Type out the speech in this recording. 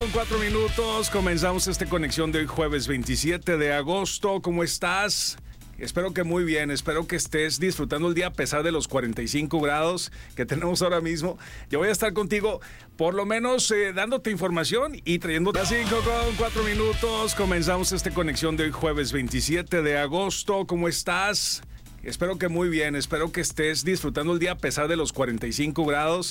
5:04. Comenzamos esta conexión de hoy jueves 27 de agosto. ¿Cómo estás? Espero que muy bien, espero que estés disfrutando el día a pesar de los 45 grados que tenemos ahora mismo. Yo voy a estar contigo por lo menos dándote información y trayéndote a 5:04. Comenzamos esta conexión de hoy jueves 27 de agosto. ¿Cómo estás? Espero que muy bien, espero que estés disfrutando el día a pesar de los 45 grados